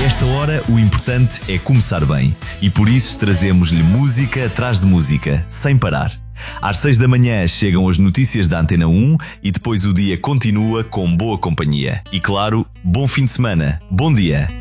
esta hora, o importante é começar bem. E por isso trazemos-lhe música atrás de música, sem parar. Às 6 da manhã chegam as notícias da Antena 1 e depois o dia continua com boa companhia. E claro, bom fim de semana. Bom dia.